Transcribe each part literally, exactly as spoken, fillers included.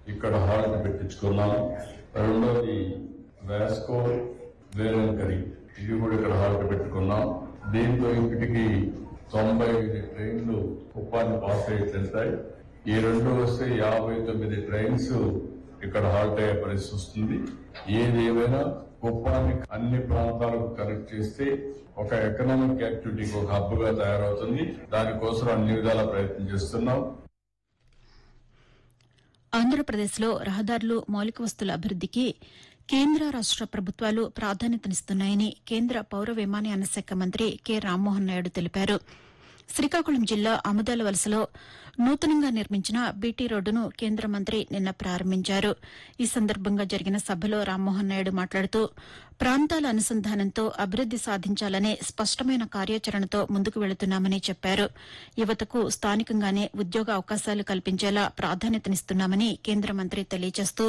ఇక్కడ హాల్ట్ పెట్టించుకున్నాం. రెండోది వాస్కో వేలంకరి, ఇది కూడా ఇక్కడ హాల్ట్ పెట్టుకున్నాం. దీంతో ఇప్పటికి తొంభై ఐదు ట్రైన్లు కుప్పాన్ని పాస్ అయ్యి వెళ్తాయి. ఈ రెండు వస్తే యాభై తొమ్మిది ట్రైన్స్ ఇక్కడ హాల్ట్ అయ్యే పరిస్థితి వస్తుంది. ఏది ఏమైనా కుప్పాన్ని అన్ని ప్రాంతాలకు కనెక్ట్ చేస్తే ఒక ఎకనామిక్ యాక్టివిటీకి ఒక హబ్ గా తయారవుతుంది. దానికోసం అన్ని విధాల ప్రయత్నం చేస్తున్నాం. ఆంధ్రప్రదేశ్లో రహదారులు, మౌలిక వస్తుల అభివృద్దికి కేంద్ర రాష్ట ప్రభుత్వాలు ప్రాధాన్యతనిస్తున్నాయని కేంద్ర పౌర విమానయాన శాఖ మంత్రి కె రామ్మోహన్ నాయుడు తెలిపారు. శ్రీకాకుళం జిల్లా ఆముదాల వలసలో నూతనంగా నిర్మించిన బీటీ రోడ్డును కేంద్ర మంత్రి నిన్న ప్రారంభించారు. ఈ సందర్భంగా జరిగిన సభలో రామ్మోహన్ నాయుడు మాట్లాడుతూ ప్రాంతాల అనుసంధానంతో అభివృద్ది సాధించాలనే స్పష్టమైన కార్యాచరణతో ముందుకు వెళుతున్నామని చెప్పారు. యువతకు స్థానికంగానే ఉద్యోగ అవకాశాలు కల్పించేలా ప్రాధాన్యతనిస్తున్నామని కేంద్ర మంత్రి తెలియజేస్తూ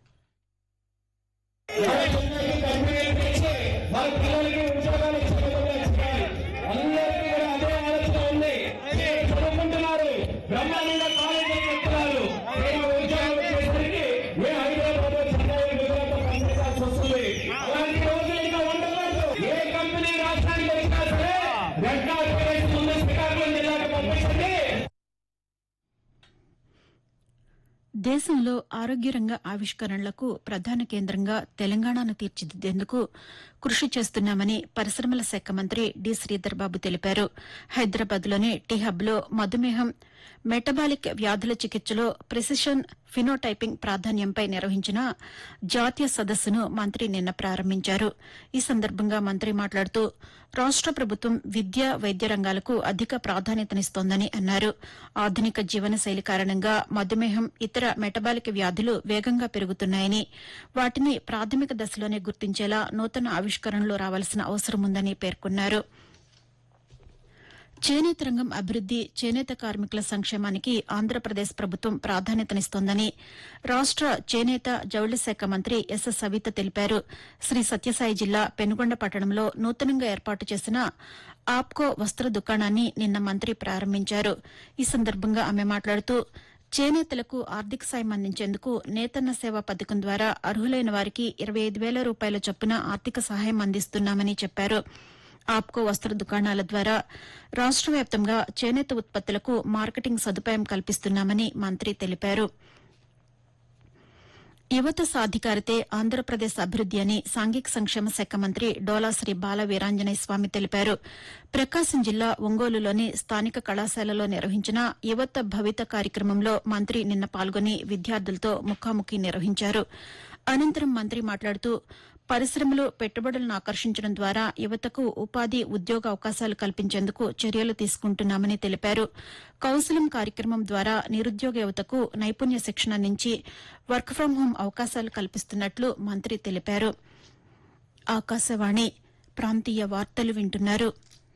దేశంలో ఆరోగ్య రంగ ఆవిష్కరణలకు ప్రధాన కేంద్రంగా తెలంగాణను తీర్చిదిద్దేందుకు కృషి చేస్తున్నామని పరిశ్రమల శాఖ మంత్రి డి శ్రీధర్ బాబు తెలిపారు. హైదరాబాద్లోని టీ హబ్లో మధుమేహం, మెటబాలిక్ వ్యాధుల చికిత్సలో ప్రిసిషన్ ఫినోటైపింగ్ ప్రాధాన్యంపై నిర్వహించిన జాతీయ సదస్సును మంత్రి నిన్న ప్రారంభించారు. ఈ సందర్భంగా మంత్రి మాట్లాడుతూ రాష్ట ప్రభుత్వం విద్య, వైద్య రంగాలకు అధిక ప్రాధాన్యతనిస్తోందని అన్నారు. ఆధునిక జీవనశైలి కారణంగా మధుమేహం, ఇతర మెటబాలిక్ వ్యాధులు వేగంగా పెరుగుతున్నాయని, వాటిని ప్రాథమిక దశలోనే గుర్తించేలా నూతన ఆవిష్కరణలు రావాల్సిన అవసరం ఉందని పేర్కొన్నారు. చేనేత రంగం అభివృద్ది, చేనేత కార్మికుల సంక్షేమానికి ఆంధ్రప్రదేశ్ ప్రభుత్వం ప్రాధాన్యతనిస్తోందని రాష్ట చేనేత జౌళి శాఖ మంత్రి ఎస్ సవిత తెలిపారు. శ్రీ సత్యసాయి జిల్లా పెనుగొండ పట్టణంలో నూతనంగా ఏర్పాటు చేసిన ఆప్కో వస్త్ర దుకాణాన్ని నిన్న మంత్రి ప్రారంభించారు. ఈ సందర్భంగా ఆమె మాట్లాడుతూ చేనేతలకు ఆర్థిక సాయం అందించేందుకు నేతన్న సేవా పథకం ద్వారా అర్హులైన వారికి ఇరవై ఐదు వేల రూపాయల చొప్పున ఆర్థిక సహాయం అందిస్తున్నామని చెప్పారు. ఆప్కో వస్త్ర దుకాణాల ద్వారా రాష్ట వ్యాప్తంగా చేనేత ఉత్పత్తులకు మార్కెటింగ్ సదుపాయం కల్పిస్తున్నామని మంత్రి తెలిపారు. యువత సాధికారతే ఆంధ్రప్రదేశ్ అభివృద్ది అని సాంఘిక సంక్షేమ శాఖ మంత్రి డోలా శ్రీ బాల వీరాంజనేయ స్వామి తెలిపారు. ప్రకాశం జిల్లా ఒంగోలులోని స్థానిక కళాశాలలో నిర్వహించిన యువత భవిత కార్యక్రమంలో మంత్రి నిన్న పాల్గొని విద్యార్థులతో ముఖాముఖి నిర్వహించారు. అనంతరం మంత్రి మాట్లాడుతూ పరిశ్రమలు, పెట్టుబడులను ఆకర్షించడం ద్వారా యువతకు ఉపాధి, ఉద్యోగ అవకాశాలు కల్పించేందుకు చర్యలు తీసుకుంటున్నామని తెలిపారు. కౌన్సిలింగ్ కార్యక్రమం ద్వారా నిరుద్యోగ యువతకు నైపుణ్య శిక్షణ నుంచి వర్క్ ఫ్రం హోం అవకాశాలు కల్పిస్తున్నట్లు మంత్రి తెలిపారు. ఆకాశవాణి ప్రాంతీయ వార్తలు వింటున్నారు.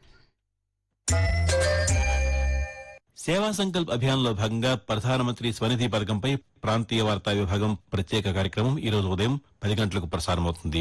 సేవా సంకల్ప్ అభియాన్లో భాగంగా ప్రధానమంత్రి స్వనిధి పథకంపై ప్రాంతీయ వార్తా విభాగం ప్రత్యేక కార్యక్రమం ఈ రోజు ఉదయం పది గంటలకు ప్రసారమవుతుంది.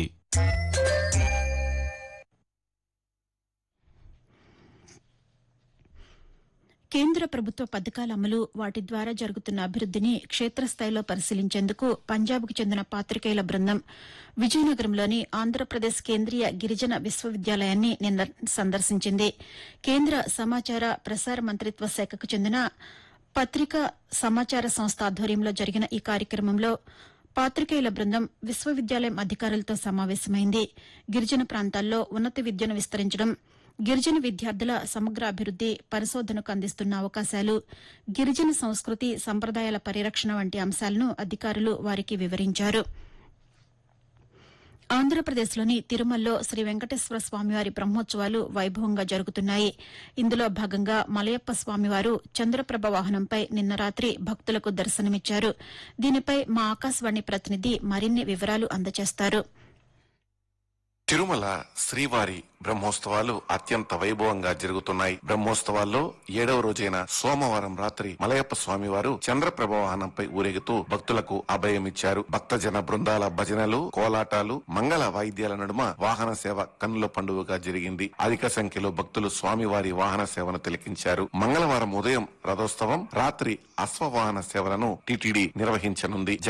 కేంద్ర ప్రభుత్వ పథకాల అమలు, వాటి ద్వారా జరుగుతున్న అభివృద్దిని క్షేత్రస్థాయిలో పరిశీలించేందుకు పంజాబ్కు చెందిన పాతికేయుల బృందం విజయనగరంలోని ఆంధ్రప్రదేశ్ కేంద్రీయ గిరిజన విశ్వవిద్యాలయాన్ని నిన్న సందర్శించింది. కేంద్ర సమాచార ప్రసార మంత్రిత్వ శాఖకు చెందిన పత్రికా సమాచార సంస్థ ఆధ్వర్యంలో జరిగిన ఈ కార్యక్రమంలో పాతికేయుల బృందం విశ్వవిద్యాలయం అధికారులతో సమావేశమైంది. గిరిజన ప్రాంతాల్లో ఉన్నత విద్యను విస్తరించడం, గిరిజన విద్యార్థుల సమగ్ర అభివృద్ది, పరిశోధనకు అందిస్తున్న అవకాశాలు, గిరిజన సంస్కృతి, సంప్రదాయాల పరిరక్షణ వంటి అంశాలను అధికారులు వారికి వివరించారు. ఆంధ్రప్రదేశ్లోని తిరుమలలో శ్రీ వెంకటేశ్వర స్వామివారి బ్రహ్మోత్సవాలు వైభవంగా జరుగుతున్నాయి. ఇందులో భాగంగా మలయప్ప స్వామివారు చంద్రప్రభ వాహనంపై నిన్న రాత్రి భక్తులకు దర్శనమిచ్చారు. దీనిపై మా ఆకాశవాణి ప్రతినిధి మరిన్ని వివరాలు అందజేస్తారు. తిరుమల శ్రీవారి బ్రహ్మోత్సవాలు అత్యంత వైభవంగా జరుగుతున్నాయి. బ్రహ్మోత్సవాల్లో ఏడవ రోజైన సోమవారం రాత్రి మలయప్ప స్వామివారు చంద్రప్రభ వాహనంపై ఊరేగుతూ భక్తులకు అభయమిచ్చారు. భక్తజన బృందాల భజనలు, కోలాటాలు, మంగళ వాయిద్యాల నడుమ వాహన సేవ కన్నుల పండుగగా జరిగింది. అధిక సంఖ్యలో భక్తులు స్వామివారి వాహన సేవను తిలకించారు. మంగళవారం ఉదయం రథోత్సవం, రాత్రి అశ్వవాహన సేవలను టీటీడీ నిర్వహించనుంది.